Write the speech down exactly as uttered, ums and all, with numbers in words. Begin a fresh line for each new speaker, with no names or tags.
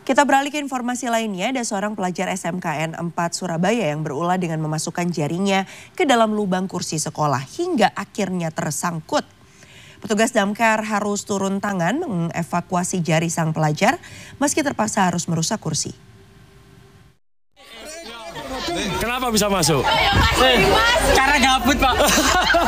Kita beralih ke informasi lainnya, ada seorang pelajar S M K N empat Surabaya yang berulah dengan memasukkan jarinya ke dalam lubang kursi sekolah hingga akhirnya tersangkut. Petugas damkar harus turun tangan mengevakuasi jari sang pelajar meski terpaksa harus merusak kursi.
Kenapa bisa masuk?
Cara gabut, Pak.